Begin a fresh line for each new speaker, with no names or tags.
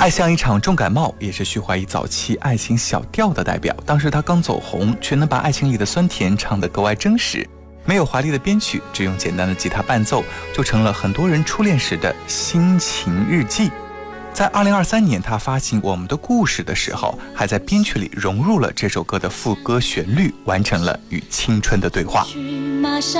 爱像一场重感冒也是徐怀钰早期爱情小调的代表，当时他刚走红，却能把爱情里的酸甜唱得格外真实，没有华丽的编曲，只用简单的吉他伴奏，就成了很多人初恋时的心情日记。在2023年他发行《我们的故事》的时候，还在编曲里融入了这首歌的副歌旋律，完成了与青春的对话。